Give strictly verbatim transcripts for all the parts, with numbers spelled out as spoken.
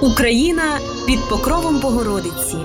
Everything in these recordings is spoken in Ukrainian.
Україна під покровом Богородиці.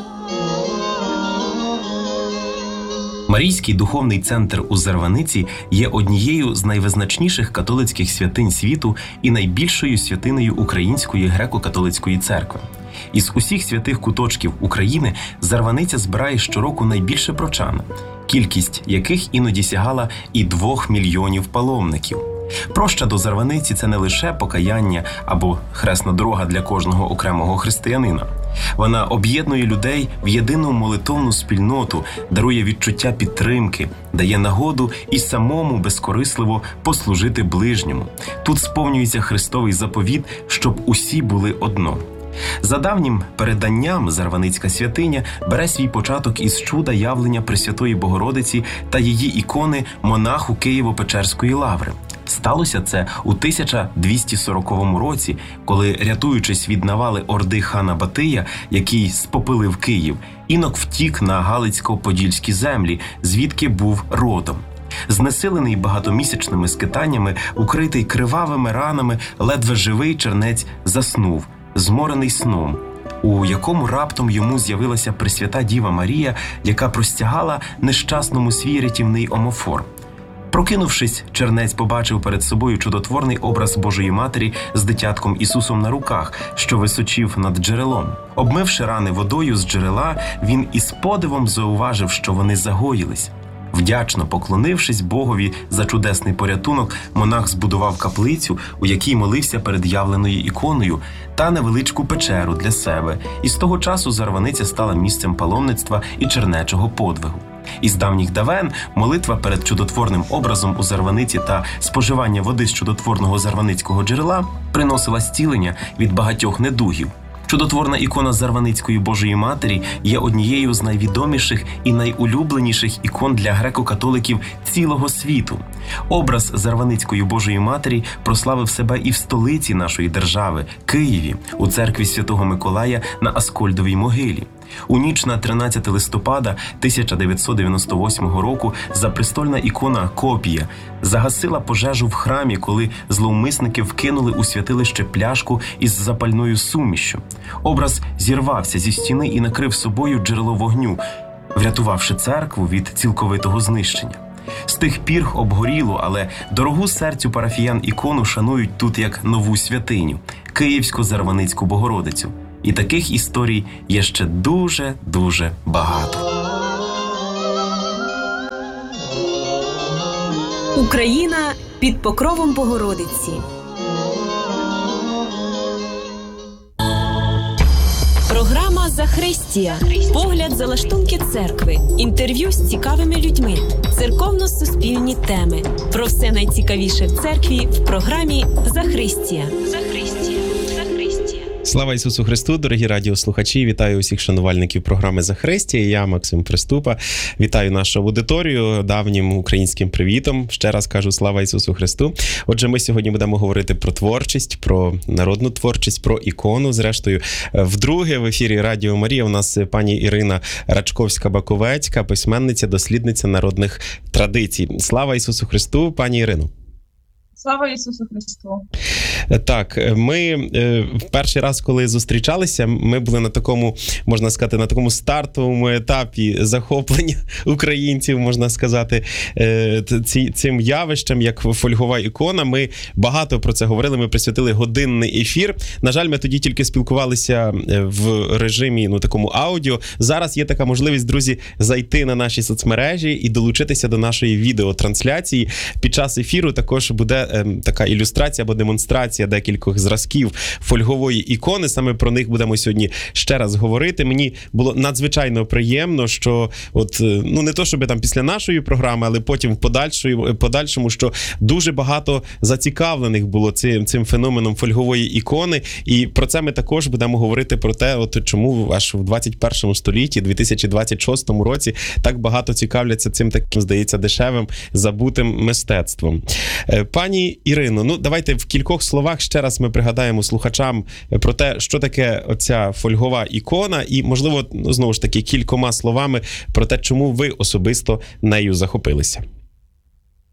Марійський духовний центр у Зарваниці є однією з найвизначніших католицьких святинь світу і найбільшою святиною Української греко-католицької церкви. Із усіх святих куточків України Зарваниця збирає щороку найбільше прочан, кількість яких іноді сягала і двох мільйонів паломників. Проща до Зарваниці – це не лише покаяння або хресна дорога для кожного окремого християнина. Вона об'єднує людей в єдину молитовну спільноту, дарує відчуття підтримки, дає нагоду і самому безкорисливо послужити ближньому. Тут сповнюється Христовий заповіт, щоб усі були одно. За давнім переданням Зарваницька святиня бере свій початок із чуда явлення Пресвятої Богородиці та її ікони монаху Києво-Печерської лаври. Сталося це у тисяча двісті сороковому році, коли, рятуючись від навали орди хана Батия, який спопилив Київ, інок втік на Галицько-Подільські землі, звідки був родом. Знесилений багатомісячними скитаннями, укритий кривавими ранами, ледве живий чернець заснув, зморений сном, у якому раптом йому з'явилася Пресвята Діва Марія, яка простягала нещасному свій рятівний омофор. Прокинувшись, чернець побачив перед собою чудотворний образ Божої Матері з дитятком Ісусом на руках, що височив над джерелом. Обмивши рани водою з джерела, він із подивом зауважив, що вони загоїлись. Вдячно поклонившись Богові за чудесний порятунок, монах збудував каплицю, у якій молився перед явленою іконою, та невеличку печеру для себе. І з того часу Зарваниця стала місцем паломництва і чернечого подвигу. Із давніх давен молитва перед чудотворним образом у Зарваниці та споживання води з чудотворного зарваницького джерела приносила зцілення від багатьох недугів. Чудотворна ікона Зарваницької Божої Матері є однією з найвідоміших і найулюбленіших ікон для греко-католиків цілого світу. Образ Зарваницької Божої Матері прославив себе і в столиці нашої держави – Києві, у церкві Святого Миколая на Аскольдовій могилі. У ніч на тринадцяте листопада тисяча дев'ятсот дев'яносто восьмого року запрестольна ікона Копія загасила пожежу в храмі, коли зловмисники вкинули у святилище пляшку із запальною сумішшю. Образ зірвався зі стіни і накрив собою джерело вогню, врятувавши церкву від цілковитого знищення. З тих пір обгорілу, але дорогу серцю парафіян ікону шанують тут як нову святиню – Київсько-Зарваницьку Богородицю. І таких історій є ще дуже-дуже багато. Україна під покровом Богородиці. Програма «Захристія». Погляд за лаштунки церкви. Інтерв'ю з цікавими людьми. Церковно-суспільні теми. Про все найцікавіше в церкві в програмі «Захристія». «Захристія». Слава Ісусу Христу, дорогі радіослухачі! Вітаю усіх шанувальників програми «Захристія». Я Максим Приступа. Вітаю нашу аудиторію давнім українським привітом. Ще раз кажу слава Ісусу Христу. Отже, ми сьогодні будемо говорити про творчість, про народну творчість, про ікону. Зрештою, вдруге в ефірі Радіо Марія у нас пані Ірина Рачковська-Баковецька, письменниця, дослідниця народних традицій. Слава Ісусу Христу, пані Ірино! Слава Ісусу Христу! Так, ми в перший раз, коли зустрічалися, ми були на такому, можна сказати, на такому стартовому етапі захоплення українців, можна сказати, цим явищем, як фольгова ікона. Ми багато про це говорили, ми присвятили годинний ефір. На жаль, ми тоді тільки спілкувалися в режимі, ну, такому аудіо. Зараз є така можливість, друзі, зайти на наші соцмережі і долучитися до нашої відеотрансляції. Під час ефіру також буде така ілюстрація або демонстрація декількох зразків фольгової ікони. Саме про них будемо сьогодні ще раз говорити. Мені було надзвичайно приємно, що от, ну не то, щоб там після нашої програми, але потім в подальшому, подальшому, що дуже багато зацікавлених було цим, цим феноменом фольгової ікони. І про це ми також будемо говорити, про те, от чому аж в двадцять першому столітті, дві тисячі двадцять шостому році так багато цікавляться цим таким, здається, дешевим, забутим мистецтвом. Пані Ірино, ну давайте в кількох словах ще раз ми пригадаємо слухачам про те, що таке оця фольгова ікона, і, можливо, ну, знову ж таки, кількома словами про те, чому ви особисто нею захопилися.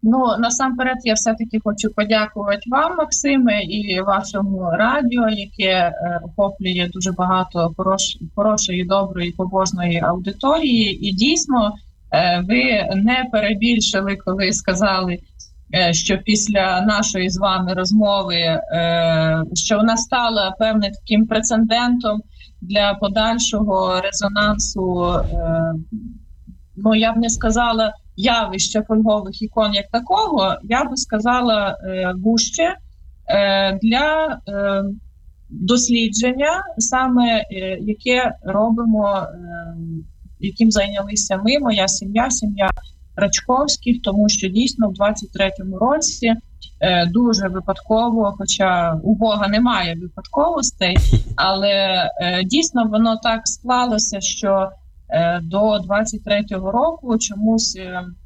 Ну, насамперед, я все-таки хочу подякувати вам, Максиме, і вашому радіо, яке е, охоплює дуже багато хорош, хорошої, доброї, побожної аудиторії. І дійсно, е, ви не перебільшили, коли сказали, е, що після нашої з вами розмови, е, що вона стала певним таким прецедентом для подальшого резонансу, е, ну, я б не сказала, явища фольгових ікон як такого, я би сказала е, вужче е, для е, дослідження, саме е, яке робимо, е, яким зайнялися ми, моя сім'я, сім'я Рачковських, тому що дійсно в двадцять третьому році е, дуже випадково, хоча у Бога немає випадковостей, але е, дійсно воно так склалося, що до двадцять третього року чомусь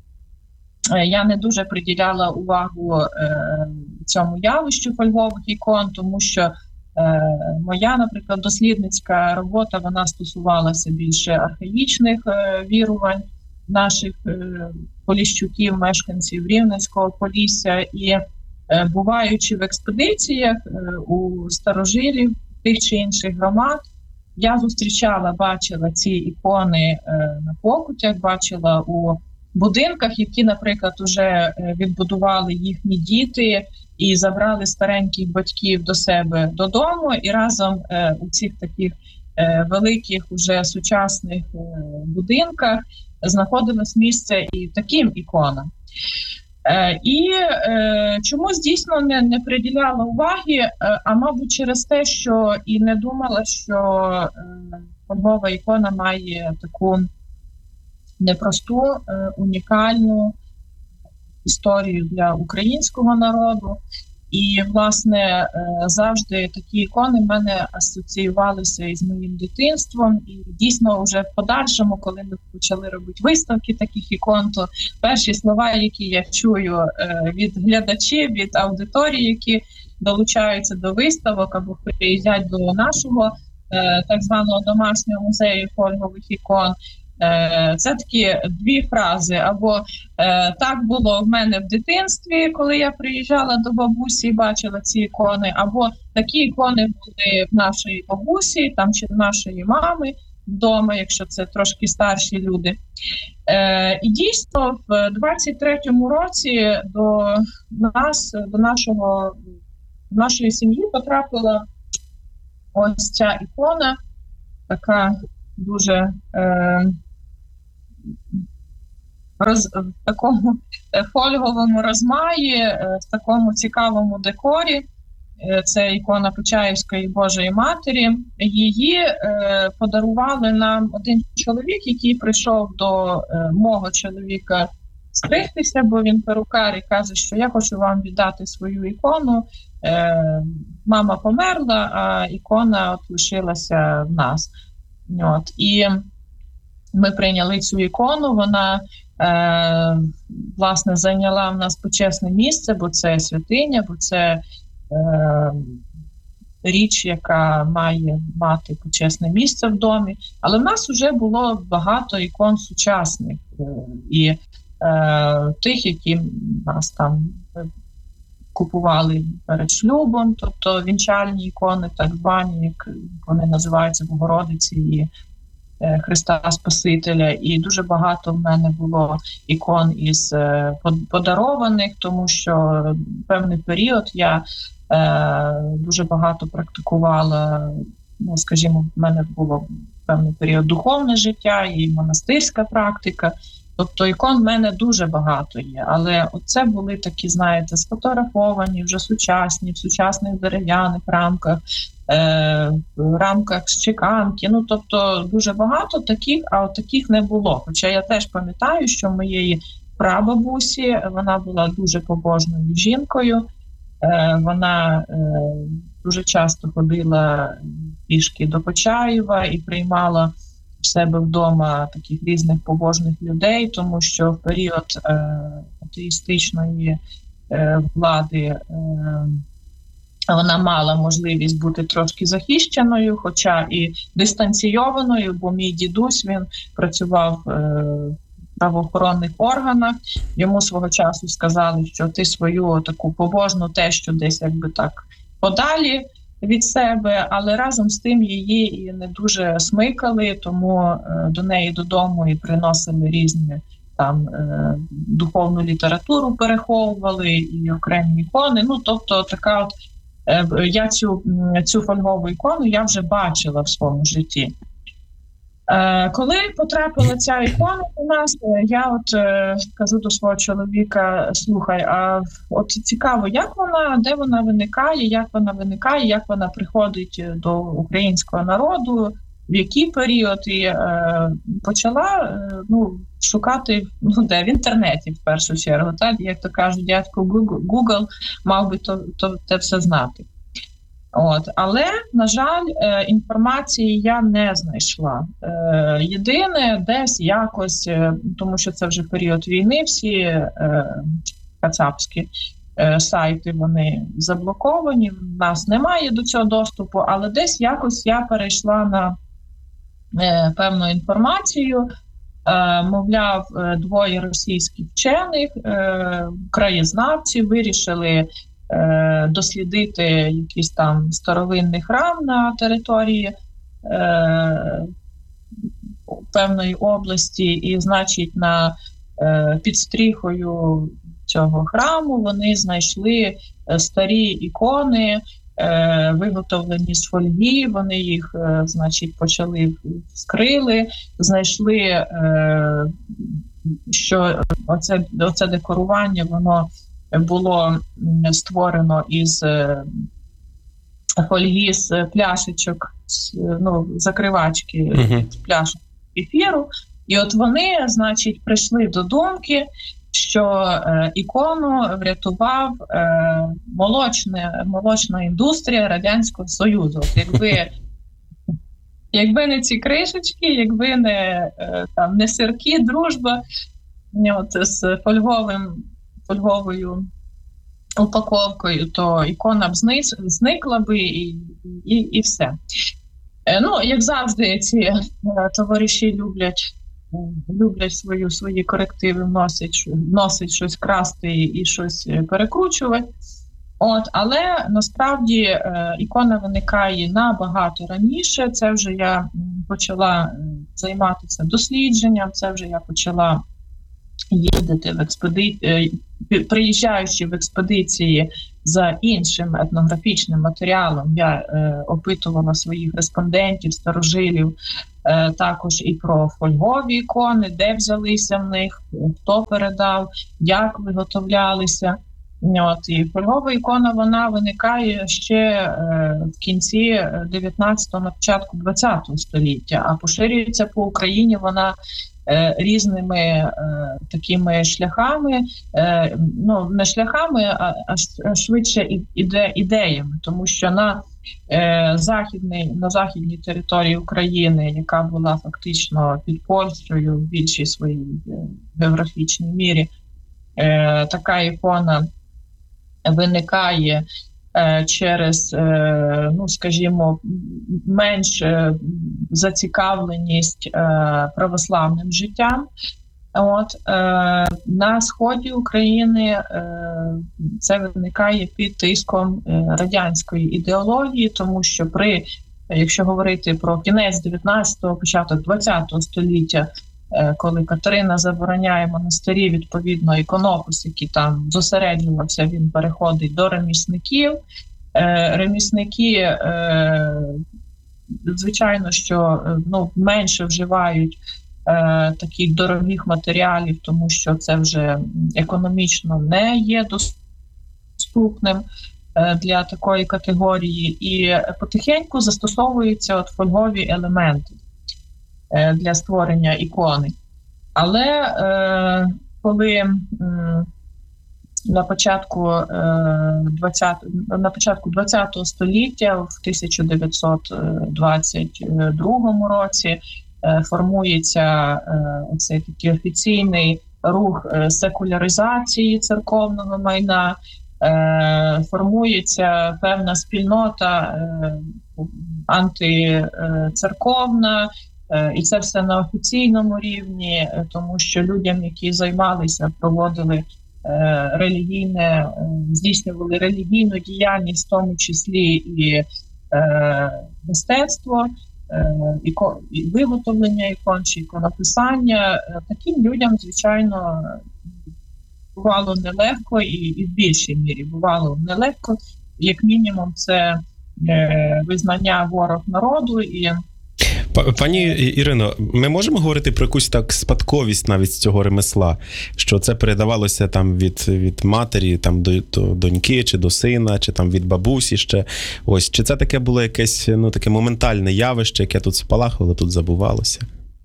я не дуже приділяла увагу цьому явищу фольгових ікон, тому що моя, наприклад, дослідницька робота, вона стосувалася більше архаїчних вірувань наших поліщуків, мешканців Рівненського Полісся. І буваючи в експедиціях у старожилів тих чи інших громад, я зустрічала, бачила ці ікони е, на покутях, бачила у будинках, які, наприклад, вже відбудували їхні діти і забрали стареньких батьків до себе додому. І разом е, у цих таких е, великих, уже сучасних е, будинках знаходилось місце і таким іконам. Е, і е, чомусь дійсно не, не приділяла уваги, е, а мабуть через те, що і не думала, що е, фольгова ікона має таку непросту, е, унікальну історію для українського народу. І, власне, е, завжди такі ікони в мене асоціювалися із моїм дитинством. І дійсно вже в подальшому, коли ми почали робити виставки таких ікон, то перші слова, які я чую е, від глядачів, від аудиторії, які долучаються до виставок або приїздять до нашого е, так званого домашнього музею фольгових ікон, це такі дві фрази. Або е, так було в мене в дитинстві, коли я приїжджала до бабусі і бачила ці ікони, або такі ікони були в нашої бабусі, там чи в нашої мами вдома, якщо це трошки старші люди. Е, і дійсно в двадцять третьому році до нас, до нашого, нашої сім'ї потрапила ось ця ікона, така дуже е, роз, в такому фольговому розмаї, в такому цікавому декорі. Це ікона Почаївської Божої Матері. Її е, подарували нам один чоловік, який прийшов до е, мого чоловіка стригтися, бо він перукар, і каже, що я хочу вам віддати свою ікону. Е, мама померла, а ікона от лишилася в нас. От. І ми прийняли цю ікону, вона, е, власне, зайняла в нас почесне місце, бо це святиня, бо це е, річ, яка має мати почесне місце в домі. Але в нас вже було багато ікон сучасних. Е, і е, тих, які нас там купували перед шлюбом, тобто вінчальні ікони, так звані, як вони називаються, Богородиці і е, Христа Спасителя. І дуже багато в мене було ікон із е, подарованих, тому що певний період я е, дуже багато практикувала, ну, скажімо, в мене було певний період духовне життя і монастирська практика. Тобто ікон в мене дуже багато є, але оце були такі, знаєте, сфотографовані, вже сучасні, в сучасних дерев'яних рамках, е, в рамках з чеканки. Ну, тобто дуже багато таких, а от таких не було. Хоча я теж пам'ятаю, що моєї прабабусі, вона була дуже побожною жінкою, е, вона е, дуже часто ходила пішки до Почаєва і приймала в себе вдома таких різних побожних людей, тому що в період е, атеїстичної е, влади е, вона мала можливість бути трошки захищеною, хоча і дистанційованою, бо мій дідусь, він працював е, правоохоронних органах. Йому свого часу сказали, що ти свою таку побожну тещу десь якби так подалі від себе, але разом з тим її і не дуже смикали, тому е, до неї додому і приносили різні там е, духовну літературу, переховували і окремі ікони. Ну, тобто така от е, я цю, цю фольгову ікону я вже бачила в своєму житті. Е, коли потрапила ця ікона до нас, я от е, кажу до свого чоловіка: слухай, а от цікаво, як вона, де вона виникає, як вона виникає, як вона приходить до українського народу, в який період, і е, почала е, ну, шукати, ну, де, в інтернеті в першу чергу, так, як то кажуть, дядько Google, Google мав би то, то те все знати. От, але, на жаль, е, інформації я не знайшла. Е, єдине, десь якось, е, тому що це вже період війни, всі е, кацапські е, сайти, вони заблоковані, в нас немає до цього доступу, але десь якось я перейшла на е, певну інформацію. Е, мовляв, двоє російських вчених, е, краєзнавці вирішили дослідити якийсь там старовинний храм на території е, певної області, і, значить, на е, під стріхою цього храму вони знайшли старі ікони, е, виготовлені з фольги, вони їх, е, значить, почали вскрили, знайшли, е, що оце, оце декорування, воно було створено із фольги, з пляшечок, з, ну, закривачки uh-huh. з пляшок ефіру. І от вони, значить, прийшли до думки, що е, ікону врятував е, молочне, молочна індустрія Радянського Союзу. От якби, якби не ці кришечки, якби не, е, там, не сирки, дружба, от, з фольговим фольговою упаковкою, то ікона б зникла би і, і, і все. Ну, як завжди, ці товариші люблять, люблять свою, свої корективи, вносять, вносять щось красти і щось перекручувати. От, але насправді ікона виникає набагато раніше. Це вже я почала займатися дослідженням, це вже я почала їздити в експедиції, приїжджаючи в експедиції за іншим етнографічним матеріалом, я е, опитувала своїх респондентів, старожилів, е, також і про фольгові ікони, де взялися в них, хто передав, як виготовлялися. От, і фольгова ікона, вона виникає ще е, в кінці дев'ятнадцятого, на початку двадцятого століття, а поширюється по Україні вона е, різними е, такими шляхами, е, ну не шляхами, а, а швидше іде, ідеями, тому що на е, західній, на західній території України, яка була фактично під Польщею в більшій своїй е, географічній мірі, е, така ікона виникає е, через, е, ну, скажімо, менш е, зацікавленість е, православним життям. От, е, на сході України е, це виникає під тиском е, радянської ідеології, тому що при, якщо говорити про кінець дев'ятнадцятого, початок двадцятого століття, коли Катерина забороняє монастирі, відповідно, іконопис, який там зосереджувався, він переходить до ремісників. Ремісники, звичайно, що ну, менше вживають таких дорогих матеріалів, тому що це вже економічно не є доступним для такої категорії. І потихеньку застосовуються от фольгові елементи для створення ікони. Але е, коли е, на початку е, двадцятого, на початку двадцятого століття, в тисяча дев'ятсот двадцять другому році, е, формується е, оцей такий офіційний рух секуляризації церковного майна, е, формується певна спільнота е, антицерковна, І це все на офіційному рівні, тому що людям, які займалися, проводили релігійне, здійснювали релігійну діяльність, в тому числі і мистецтво, і виготовлення ікон, чи іконописання, таким людям, звичайно, бувало нелегко, і, і в більшій мірі бувало нелегко. Як мінімум, це е, визнання ворог народу. І Пані Ірино, ми можемо говорити про якусь так спадковість навіть з цього ремесла, що це передавалося там від, від матері там до, до доньки, чи до сина, чи там від бабусі ще. Ось, чи це таке було якесь, ну, таке моментальне явище, яке тут спалахувало, тут забувалося?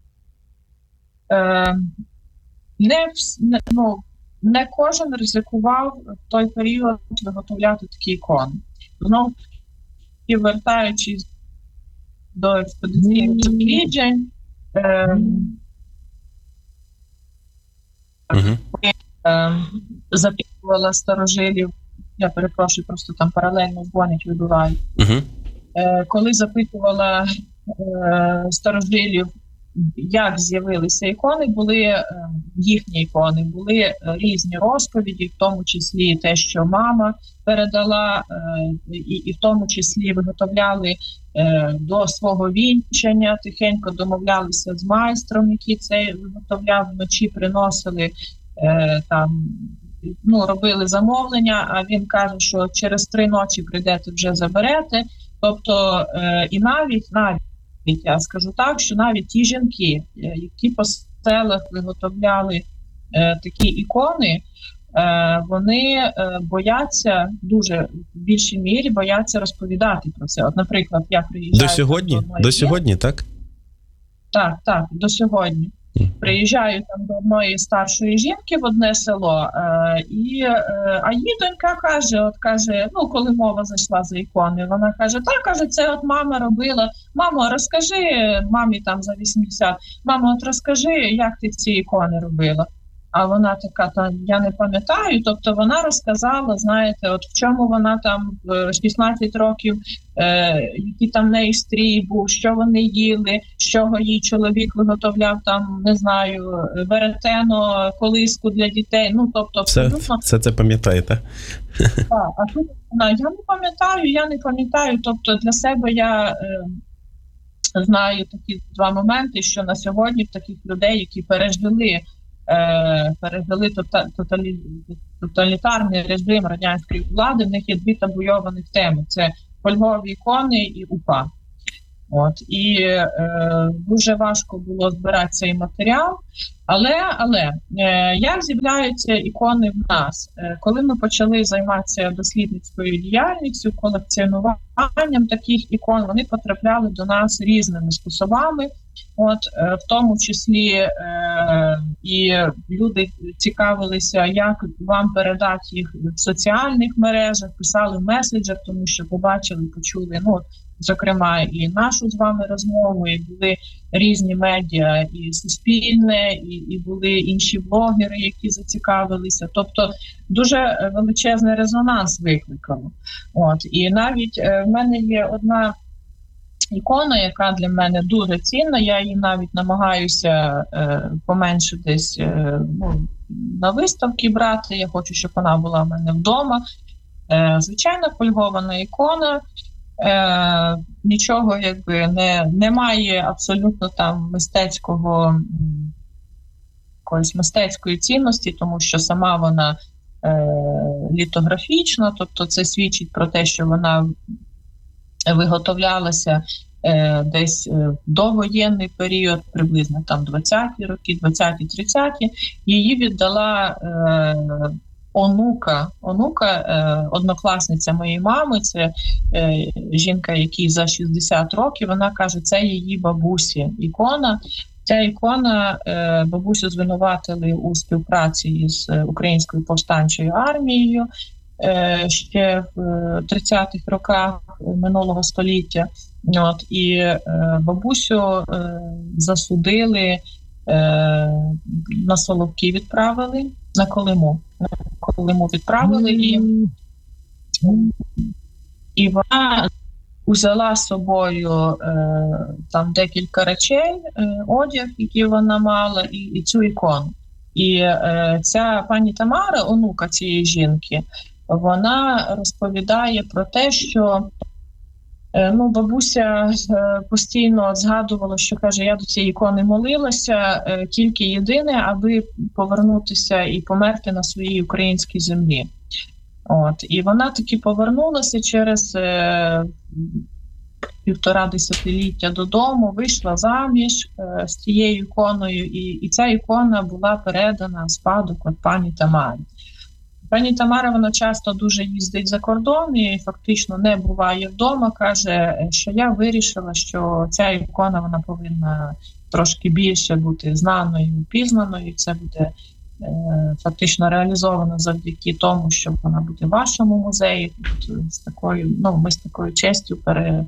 Е, не, не, ну, не кожен ризикував в той період виготовляти такі ікони. Знову, і вертаючись до експедиційних досліджень, е, uh-huh. е, запитувала старожилів, я перепрошую, просто там паралельно дзвонять, вибивають. Uh-huh. Е, коли запитувала е, старожилів, як з'явилися ікони, були е, їхні ікони, були е, різні розповіді, в тому числі те, що мама передала, е, і, і в тому числі виготовляли е, до свого вінчання, тихенько домовлялися з майстром, який це виготовляв, вночі приносили е, там, ну, робили замовлення, а він каже, що через три ночі прийдете, вже заберете. Тобто е, і навіть, навіть я скажу так, що навіть ті жінки, які по селах виготовляли е, такі ікони, е, вони е, бояться, дуже в більшій мірі бояться розповідати про це. От, наприклад, я приїжджаю... До сьогодні? До, до сьогодні, так? Так, так, до сьогодні. Приїжджаю там до одної старшої жінки в одне село, е, і, е, а її донька каже, от каже, ну, коли мова зайшла за ікони, вона каже, так, каже, це от мама робила. Мамо, розкажи, мамі там за вісімдесят, мамо, от розкажи, як ти ці ікони робила. А вона така, та я не пам'ятаю, тобто вона розказала, знаєте, от в чому вона там в шістнадцять років, е, який там в неї стрій був, що вони їли, з чого їй чоловік виготовляв там, не знаю, веретено, колиску для дітей, ну, тобто абсолютно. Все це пам'ятаєте? Так, а тут вона, я не пам'ятаю, я не пам'ятаю, тобто для себе я е, знаю такі два моменти, що на сьогодні в таких людей, які пережили пережили тоталі... тоталітарний режим радянської влади, в них є дві табуйованих теми. Це фольгові ікони і УПА. От. І е, дуже важко було збирати цей матеріал. Але, але е, як з'являються ікони в нас? Е, коли ми почали займатися дослідницькою діяльністю, колекціонуванням таких ікон, вони потрапляли до нас різними способами. От, е, в тому числі е, і люди цікавилися, як вам передати їх в соціальних мережах, писали в меседжах, тому що побачили, почули, ну, зокрема, і нашу з вами розмову, і були різні медіа, і Суспільне, і, і були інші блогери, які зацікавилися. Тобто дуже величезний резонанс викликало. От, і навіть е, в мене є одна ікона, яка для мене дуже цінна, я її навіть намагаюся е, поменше десь е, ну, на виставки брати, я хочу, щоб вона була в мене вдома. Е, звичайно, фольгована ікона, е, нічого якби не, немає абсолютно там мистецького, якоїсь мистецької цінності, тому що сама вона е, літографічна, тобто це свідчить про те, що вона виготовлялася е, десь е, в довоєнний період, приблизно там двадцяті роки, двадцяті-тридцяті. Її віддала е, онука, онука е, однокласниця моєї мами, це е, жінка, якій за шістдесят років, вона каже, це її бабусі ікона. Ця ікона е, бабусю звинуватили у співпраці з Українською повстанчою армією ще в тридцятих роках минулого століття. От, і е, бабусю е, засудили, е, на Соловки відправили, на Колиму. На Колиму відправили, і, і вона узяла з собою е, там декілька речей, е, одяг, які вона мала, і, і цю ікону. І е, ця пані Тамара, онука цієї жінки, вона розповідає про те, що е, ну, бабуся е, постійно згадувала, що каже, я до цієї ікони молилася, е, тільки єдине, аби повернутися і померти на своїй українській землі. От. І вона таки повернулася через е, півтора десятиліття додому, вийшла заміж е, з тією іконою, і, і ця ікона була передана в спадок від пані Тамари. Пані Тамара, вона часто дуже їздить за кордон і фактично не буває вдома, каже, що я вирішила, що ця ікона вона повинна трошки більше бути знаною, впізнаною, і це буде фактично реалізовано завдяки тому, що вона буде в вашому музеї. З такою, ну, ми з такою честю пере...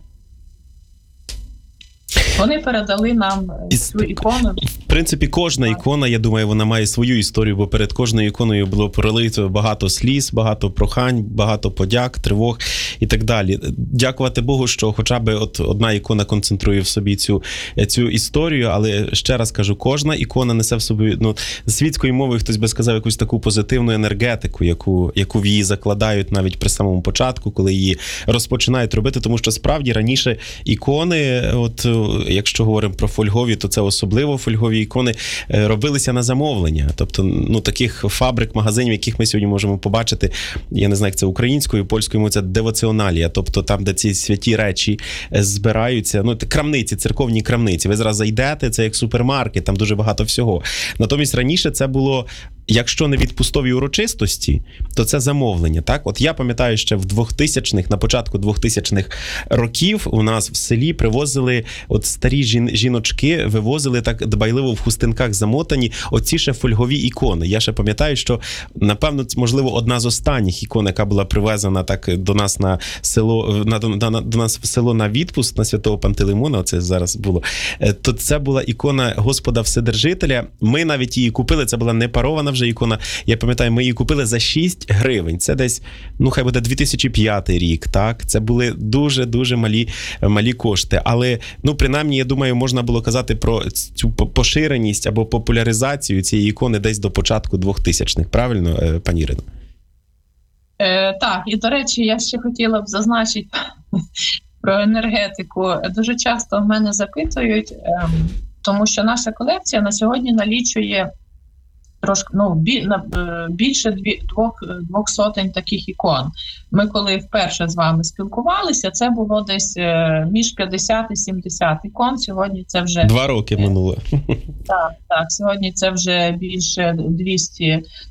Вони передали нам цю ікону. В принципі, кожна ікона, я думаю, вона має свою історію, бо перед кожною іконою було пролито багато сліз, багато прохань, багато подяк, тривог і так далі. Дякувати Богу, що хоча б от одна ікона концентрує в собі цю, цю історію, але ще раз кажу, кожна ікона несе в собі, ну, світською мовою хтось би сказав, якусь таку позитивну енергетику, яку, яку в її закладають навіть при самому початку, коли її розпочинають робити, тому що справді раніше ікони, от якщо говоримо про фольгові, то це особливо фольгові ікони робилися на замовлення. Тобто, ну, таких фабрик, магазинів, яких ми сьогодні можемо побачити, я не знаю, як це українською, польською мовою, це девоціоналія. Тобто там, де ці святі речі збираються, ну, крамниці, церковні крамниці. Ви зараз зайдете, це як супермаркет, там дуже багато всього. Натомість раніше це було, якщо не відпустові урочистості, то це замовлення, так? От я пам'ятаю, ще в двохтисячних, на початку двохтисячних років у нас в селі привозили, от старі жін, жіночки вивозили так дбайливо в хустинках замотані оці ще фольгові ікони. Я ще пам'ятаю, що, напевно, це, можливо, одна з останніх ікон, яка була привезена так до нас на село, на, на, на, до нас в село на відпуск, на Святого Пантелеймона, оце зараз було, то це була ікона Господа Вседержителя. Ми навіть її купили, це була не парована вже ікона. Я пам'ятаю, ми її купили за шість гривень. Це десь, ну, хай буде дві тисячі п'ятий рік, так? Це були дуже-дуже малі, малі кошти. Але, ну, принаймні, я думаю, можна було казати про цю поширеність або популяризацію цієї ікони десь до початку двохтисячних. Правильно, пані Ірино? Е, так, і, до речі, я ще хотіла б зазначити про енергетику. Дуже часто в мене запитують, ем, тому що наша колекція на сьогодні налічує трошки, ну, біль, на, більше дві, двох, двох сотень таких ікон. Ми коли вперше з вами спілкувалися, це було десь е, між п'ятдесят і сімдесят ікон. Сьогодні це вже... Два роки минуло. Так, так. Сьогодні це вже більше двісті